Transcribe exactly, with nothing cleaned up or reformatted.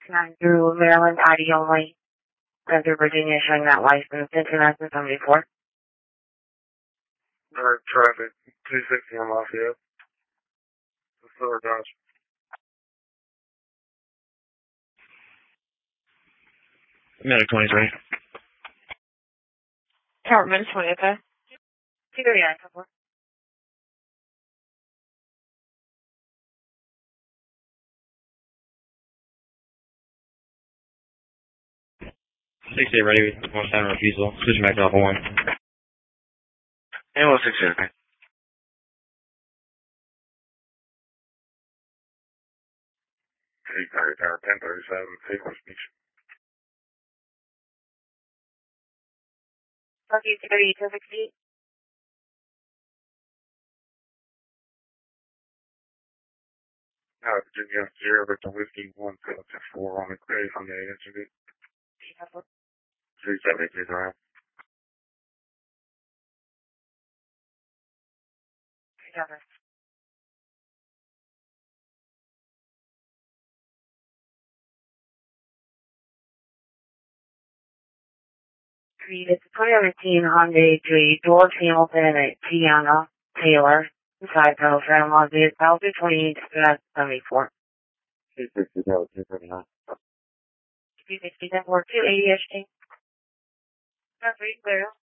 nine through Maryland, I D only. Then through Virginia, showing that license into nineteen seventy-four. Alright, traffic, two sixty on Lafayette. The silver Dodge. Medic twenty-three. Department twenty-five. two thirty-nine, four. six eight ready with one seven refusal. Switch back to Alpha one. And one six eight, okay. eight thirty, tower ten thirty-seven, Taylor Speech. Lucky two thirty, two sixty. Uh, Virginia, zero, Victor Whiskey, one seven six four on the grave on the engine. three seventy-three around. Together. It's a twenty nineteen Hyundai George Hamilton at Tiana Taylor, beside Pedal Tram, Las Vegas, two twenty-eight, seventy-four. two sixty, that was two thirty-nine. two sixty, that work, two eighty, H T. That's right, clear.